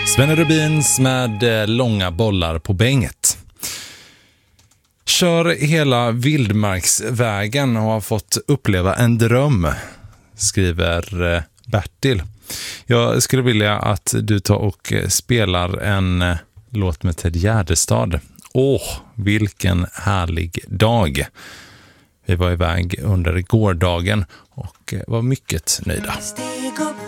Svenne Rubins med långa bollar på bänget. Kör hela vildmarksvägen och har fått uppleva en dröm, skriver Bertil. Jag skulle vilja att du tar och spelar en låt med Ted Gärdestad. Vilken härlig dag. Vi var iväg under gårdagen och var mycket nöjda.